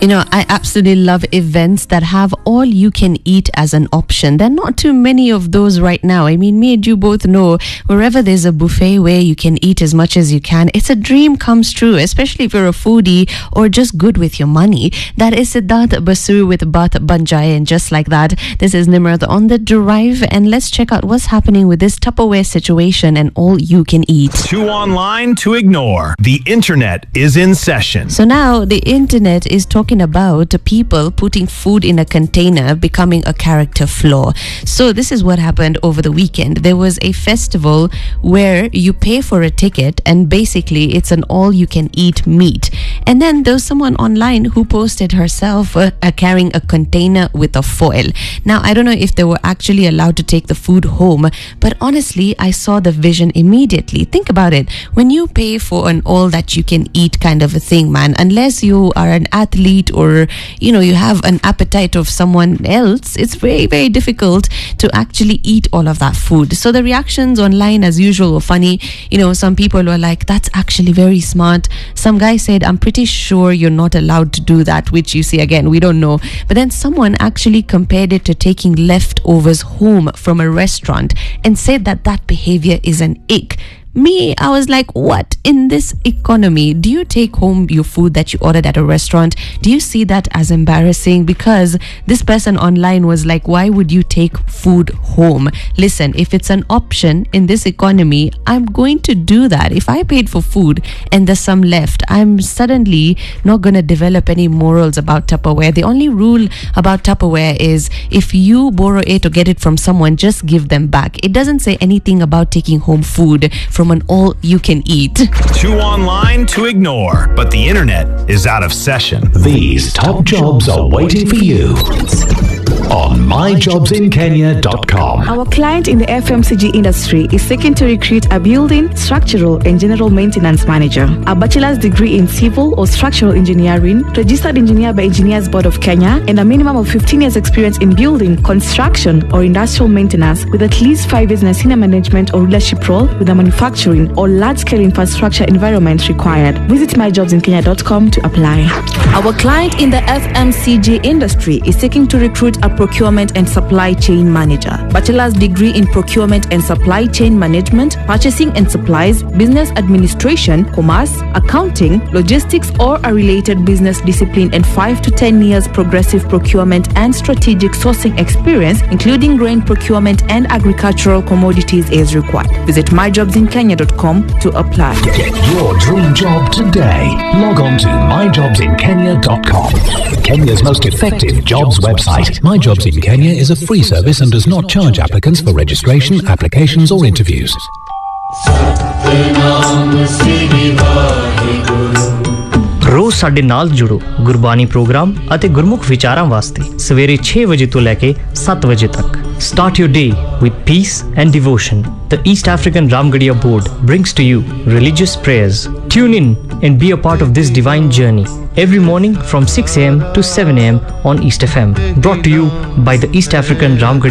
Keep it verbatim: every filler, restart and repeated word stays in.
You know, I absolutely love events that have all you can eat as an option. There are not too many of those right now. I mean, me and you both know wherever there's a buffet where you can eat as much as you can, it's a dream comes true, especially if you're a foodie or just good with your money. That is Siddharth Basu with Baat Banjai, and just like that, this is Nimrat on the Drive, and let's check out what's happening with this Tupperware situation and all you can eat. Too online to ignore. The internet is in session. So now the internet is talking about people putting food in a container becoming a character flaw. So this is what happened over the weekend. There was a festival where you pay for a ticket and basically it's an all-you-can-eat meat. And then there was someone online who posted herself uh, uh, carrying a container with a foil. Now, I don't know if they were actually allowed to take the food home, but honestly, I saw the vision immediately. Think about it. When you pay for an all-that-you-can-eat kind of a thing, man, unless you are an athlete or, you know, you have an appetite of someone else, it's very, very difficult to actually eat all of that food. So the reactions online, as usual, were funny. You know, some people were like, that's actually very smart. Some guy said, I'm pretty sure you're not allowed to do that, which you see, again, we don't know. But then someone actually compared it to taking leftovers home from a restaurant and said that that behavior is an ick. Me, I was like, what? In this economy, do you take home your food that you ordered at a restaurant? Do you see that as embarrassing? Because this person online was like, why would you take food home? Listen, if it's an option in this economy, I'm going to do that. If I paid for food and there's some left, I'm suddenly not going to develop any morals about Tupperware. The only rule about Tupperware is if you borrow it or get it from someone, just give them back. It doesn't say anything about taking home food from from an all-you-can-eat. Too online to ignore, but the internet is out of session. These top jobs are waiting for you on my jobs in kenya dot com. Our client in the F M C G industry is seeking to recruit a building, structural and general maintenance manager, a bachelor's degree in civil or structural engineering, registered engineer by Engineers Board of Kenya, and a minimum of fifteen years experience in building, construction or industrial maintenance with at least five years in a senior management or leadership role with a manufacturing or large-scale infrastructure environment required. Visit my jobs in kenya dot com to apply. Our client in the F M C G industry is seeking to recruit a procurement and supply chain manager, bachelor's degree in procurement and supply chain management, purchasing and supplies, business administration, commerce, accounting, logistics or a related business discipline, and five to ten years progressive procurement and strategic sourcing experience, including grain procurement and agricultural commodities is required. Visit my jobs in kenya dot com to apply. Get your dream job today. Log on to my jobs in kenya dot com, Kenya's most effective jobs website. My Jobs in Kenya is a free service and does not charge applicants for registration, applications or interviews. ਰੋਜ਼ ਸਾਡੇ ਨਾਲ ਜੁੜੋ Gurbani programme ਅਤੇ ਗੁਰਮੁਖ ਵਿਚਾਰਾਂ ਵਾਸਤੇ ਸਵੇਰੇ ਛੇ ਵਜੇ ਤੋਂ ਲੈ ਕੇ ਸੱਤ ਵਜੇ ਤੱਕ। Start your day with peace and devotion. The East African Ramgarhia Board brings to you religious prayers. Tune in and be a part of this divine journey every morning from six a m to seven a m on East F M. Brought to you by the East African Ramgarhia